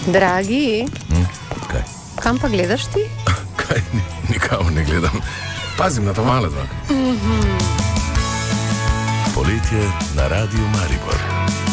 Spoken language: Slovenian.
Dragi, Kaj? kam pa gledaš ti? Kaj? Nikamor ne gledam. Pazim na to male dva. Poletje na Radiu Maribor.